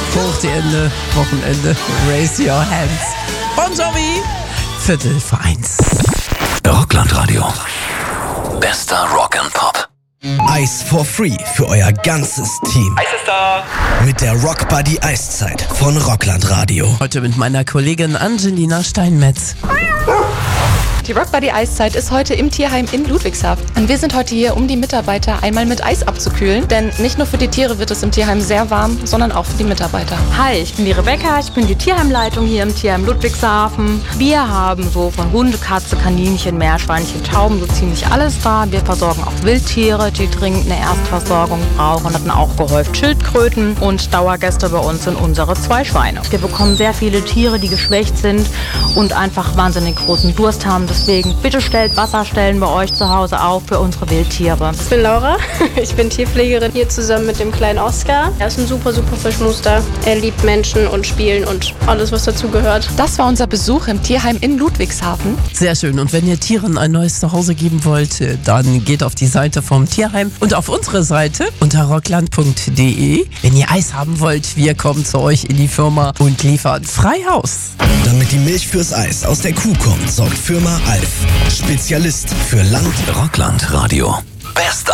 Hoch die Hände, Wochenende, raise your hands. Bon Jovi, 1:45. Rockland-Radio. Bester Rock and Pop. Eis for free für euer ganzes Team. Eis ist da! Mit der Rock Buddy Eiszeit von Rockland-Radio. Heute mit meiner Kollegin Angelina Steinmetz. Die Rock Buddy Eiszeit ist heute im Tierheim in Ludwigshafen. Und wir sind heute hier, um die Mitarbeiter einmal mit Eis abzukühlen. Denn nicht nur für die Tiere wird es im Tierheim sehr warm, sondern auch für die Mitarbeiter. Hi, ich bin die Rebecca, ich bin die Tierheimleitung hier im Tierheim Ludwigshafen. Wir haben so von Hunde, Katze, Kaninchen, Meerschweinchen, Tauben, so ziemlich alles da. Wir versorgen auch Wildtiere, die dringend eine Erstversorgung brauchen. Hatten auch gehäuft Schildkröten und Dauergäste bei uns sind unsere 2 Schweine. Wir bekommen sehr viele Tiere, die geschwächt sind und einfach wahnsinnig großen Durst haben. Deswegen bitte stellt Wasserstellen bei euch zu Hause auf für unsere Wildtiere. Ich bin Laura, ich bin Tierpflegerin hier zusammen mit dem kleinen Oscar. Er ist ein super Verschmuster. Er liebt Menschen und Spielen und alles, was dazu gehört. Das war unser Besuch im Tierheim in Ludwigshafen. Sehr schön. Und wenn ihr Tieren ein neues Zuhause geben wollt, dann geht auf die Seite vom Tierheim und auf unsere Seite unter rockland.de. Wenn ihr Eis haben wollt, wir kommen zu euch in die Firma und liefern frei Haus. Damit die Milch fürs Eis aus der Kuh kommt, sorgt Firma Alf. Spezialist für Land. Rockland-Radio. Bester